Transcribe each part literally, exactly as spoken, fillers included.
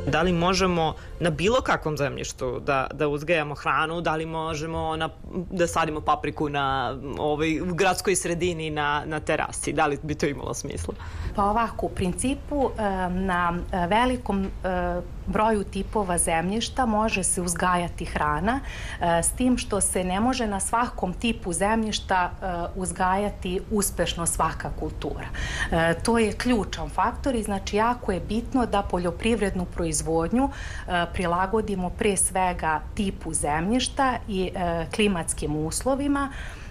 Da li možemo na bilo kakvom zemljištu da, da uzgajamo hranu, da li možemo na, da sadimo papriku na ovoj u gradskoj sredini na, na terasi, da li bi to imalo smisla? Pa ovako, u principu na velikom broju tipova zemljišta može se uzgajati hrana, s tim što se ne može na svakom tipu zemljišta uzgajati uspešno svaka kultura. To je ključan faktor i znači jako je bitno da poljoprivrednu proizvodnju prilagodimo pre svega tipu zemljišta i klimatskim uslovima,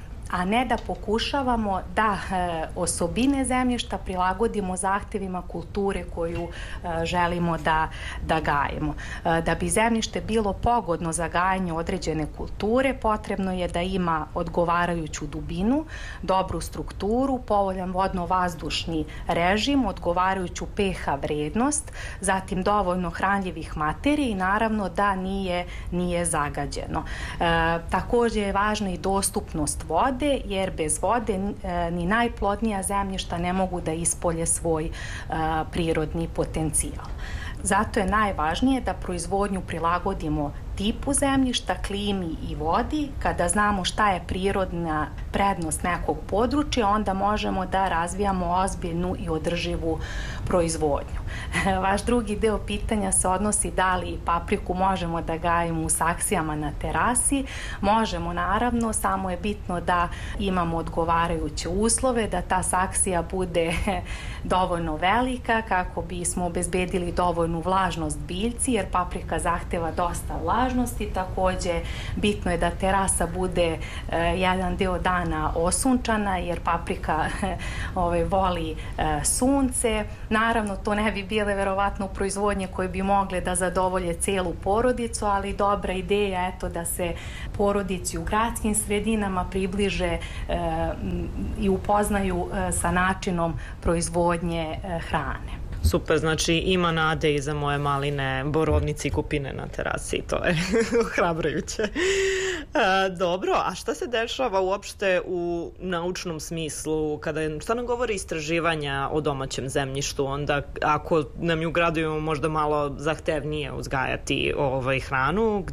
a ne da pokušavamo da e, osobine zemljišta prilagodimo zahtevima kulture koju e, želimo da, da gajemo. E, da bi zemljište bilo pogodno za gajanje određene kulture, potrebno je da ima odgovarajuću dubinu, dobru strukturu, povoljan vodno-vazdušni režim, odgovarajuću pH vrednost, zatim dovoljno hranljivih materija i naravno da nije, nije zagađeno. E, takođe je važna i dostupnost vode, jer bez vode ni najplodnija zemljišta ne mogu da ispolje svoj prirodni potencijal. Zato je najvažnije da proizvodnju prilagodimo tipu zemljišta, klimi i vodi. Kada znamo šta je prirodna prednost nekog područja, onda možemo da razvijamo ozbiljnu i održivu proizvodnju. Vaš drugi deo pitanja se odnosi da li papriku možemo da gajimo u saksijama na terasi. Možemo naravno, samo je bitno da imamo odgovarajuće uslove, da ta saksija bude dovoljno velika kako bismo obezbedili dovoljnu vlažnost biljci, jer paprika zahteva dosta vlažnosti. Takođe, bitno je da terasa bude e, jedan deo dana osunčana, jer paprika ove, voli e, sunce. Naravno, to ne bi bile verovatno proizvodnje koje bi mogle da zadovolje celu porodicu, ali dobra ideja eto da se porodici u gradskim sredinama približe e, i upoznaju e, sa načinom proizvodnje e, hrane. Super, znači ima nade i za moje maline, borovnice i kupine na terasi, to je ohrabrujuće. E, dobro, a šta se dešava uopšte u naučnom smislu, kada, šta nam govori istraživanja o domaćem zemljištu, onda ako nam je u gradu imamo možda malo zahtevnije uzgajati ovaj, hranu,